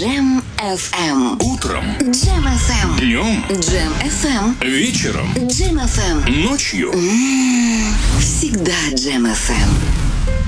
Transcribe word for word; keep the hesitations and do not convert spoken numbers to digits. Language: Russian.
Джем эф эм. Утром, Джем эф эм. днем, Джем эф эм. вечером, Джем эф эм. ночью. Всегда Джем эф эм.